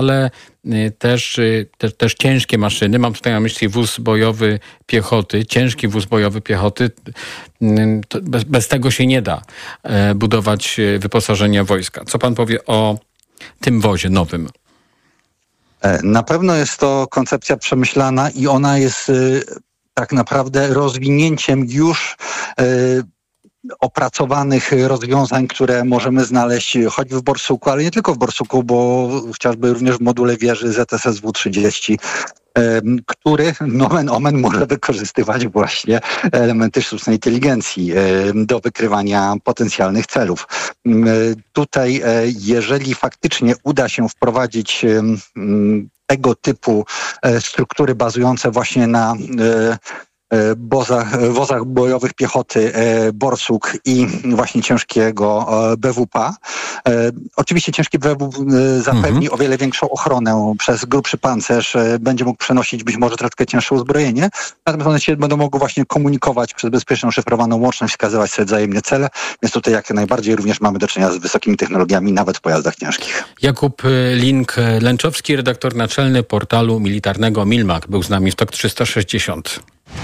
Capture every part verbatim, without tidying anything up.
ale też, też, też ciężkie maszyny. Mam tutaj na myśli wóz bojowy piechoty, ciężki wóz bojowy piechoty. Bez, bez tego się nie da budować wyposażenia wojska. Co pan powie o tym wozie nowym? Na pewno jest to koncepcja przemyślana i ona jest y, tak naprawdę rozwinięciem już y, opracowanych rozwiązań, które możemy znaleźć choćby w Borsuku, ale nie tylko w Borsuku, bo chociażby również w module wieży Z S S W trzydzieści, który nomen omen może wykorzystywać właśnie elementy sztucznej inteligencji do wykrywania potencjalnych celów. Tutaj, jeżeli faktycznie uda się wprowadzić tego typu struktury bazujące właśnie na Bozach, wozach bojowych piechoty Borsuk i właśnie ciężkiego B W P. Oczywiście ciężki B W zapewni mhm. o wiele większą ochronę przez grubszy pancerz, będzie mógł przenosić być może troszkę cięższe uzbrojenie, natomiast one się będą mogły właśnie komunikować przez bezpieczną szyfrowaną łączność, wskazywać sobie wzajemnie cele, więc tutaj jak najbardziej również mamy do czynienia z wysokimi technologiami, nawet w pojazdach ciężkich. Jakub Link-Lęczowski, redaktor naczelny portalu militarnego Milmak, był z nami w TOK trzysta sześćdziesiąt.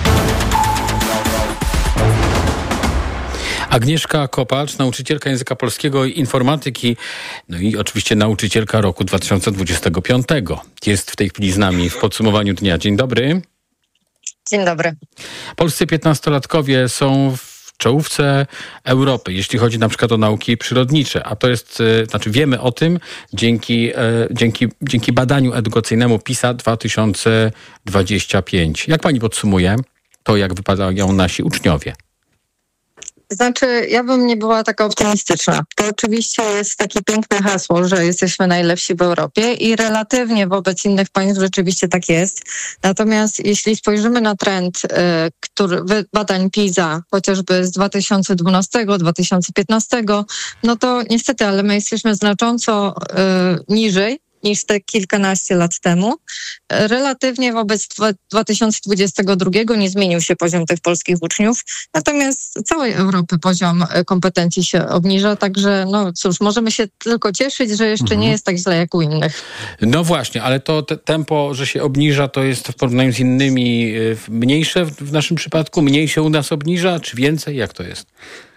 Agnieszka Kopacz, nauczycielka języka polskiego i informatyki, no i oczywiście nauczycielka roku dwa tysiące dwudziestego piątego. Jest w tej chwili z nami w podsumowaniu dnia. Dzień dobry. Dzień dobry. Polscy piętnastolatkowie są w czołówce Europy, jeśli chodzi na przykład o nauki przyrodnicze, a to jest, znaczy wiemy o tym dzięki, dzięki, dzięki badaniu edukacyjnemu PISA dwa tysiące dwudziesty piąty. Jak pani podsumuje to, jak wypadają nasi uczniowie? Znaczy, ja bym nie była taka optymistyczna. To oczywiście jest takie piękne hasło, że jesteśmy najlepsi w Europie i relatywnie wobec innych państw rzeczywiście tak jest. Natomiast jeśli spojrzymy na trend y, który, badań PISA, chociażby z dwa tysiące dwunastego, dwa tysiące piętnastego, no to niestety, ale my jesteśmy znacząco y, niżej niż te kilkanaście lat temu. Relatywnie wobec dwa tysiące dwudziestego drugiego nie zmienił się poziom tych polskich uczniów, natomiast całej Europy poziom kompetencji się obniża, także no cóż, możemy się tylko cieszyć, że jeszcze mhm. nie jest tak źle jak u innych. No właśnie, ale to te tempo, że się obniża, to jest w porównaniu z innymi mniejsze w naszym przypadku? Mniej się u nas obniża, czy więcej? Jak to jest?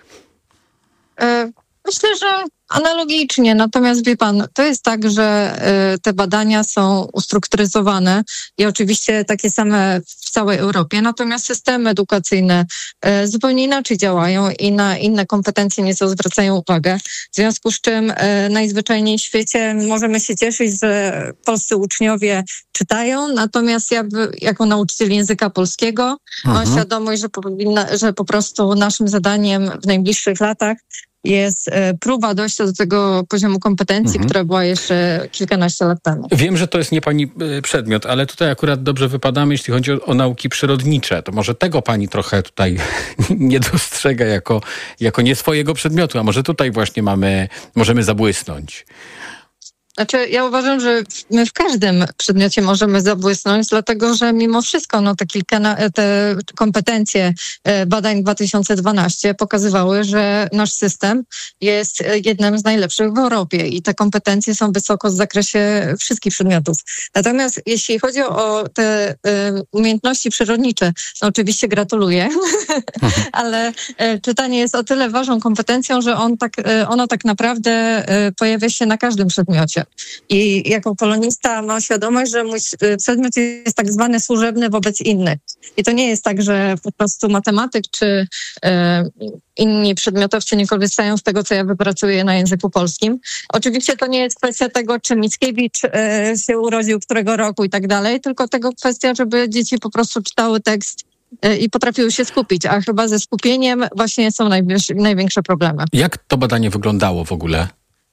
Y- Myślę, że analogicznie, natomiast wie pan, to jest tak, że y, te badania są ustrukturyzowane i oczywiście takie same w całej Europie, natomiast systemy edukacyjne y, zupełnie inaczej działają i na inne kompetencje nieco zwracają uwagę. W związku z czym y, najzwyczajniej w świecie możemy się cieszyć, że polscy uczniowie czytają, natomiast ja by, jako nauczyciel języka polskiego mhm. mam świadomość, że, powinna, że po prostu naszym zadaniem w najbliższych latach jest e, próba dojścia do tego poziomu kompetencji, mhm. która była jeszcze kilkanaście lat temu. Wiem, że to jest nie pani y, przedmiot, ale tutaj akurat dobrze wypadamy, jeśli chodzi o, o nauki przyrodnicze. To może tego pani trochę tutaj nie dostrzega jako, jako nie swojego przedmiotu, a może tutaj właśnie mamy, możemy zabłysnąć. Znaczy, ja uważam, że my w każdym przedmiocie możemy zabłysnąć, dlatego że mimo wszystko no, te, kilka, te kompetencje badań dwa tysiące dwunastego pokazywały, że nasz system jest jednym z najlepszych w Europie i te kompetencje są wysoko w zakresie wszystkich przedmiotów. Natomiast jeśli chodzi o te um, umiejętności przyrodnicze, no oczywiście gratuluję, ale czytanie jest o tyle ważną kompetencją, że on tak, ono tak naprawdę pojawia się na każdym przedmiocie. I jako polonista mam świadomość, że mój przedmiot jest tak zwany służebny wobec innych. I to nie jest tak, że po prostu matematyk czy e, inni przedmiotowcy nie korzystają z tego, co ja wypracuję na języku polskim. Oczywiście to nie jest kwestia tego, czy Mickiewicz e, się urodził którego roku i tak dalej, tylko tego kwestia, żeby dzieci po prostu czytały tekst i potrafiły się skupić, a chyba ze skupieniem właśnie są największe problemy. Jak to badanie wyglądało w ogóle?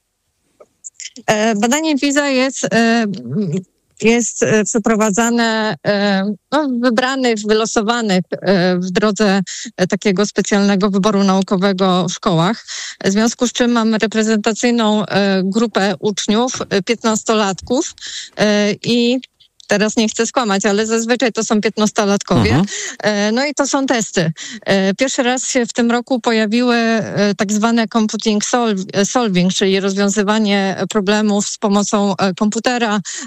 Badanie PISA jest, jest przeprowadzane no, w wybranych, wylosowanych w drodze takiego specjalnego wyboru naukowego w szkołach. W związku z czym mamy reprezentacyjną grupę uczniów, piętnastolatków i teraz nie chcę skłamać, ale zazwyczaj to są piętnastolatkowie. Mhm. No i to są testy. Pierwszy raz się w tym roku pojawiły tak zwane computing solving, czyli rozwiązywanie problemów z pomocą komputera,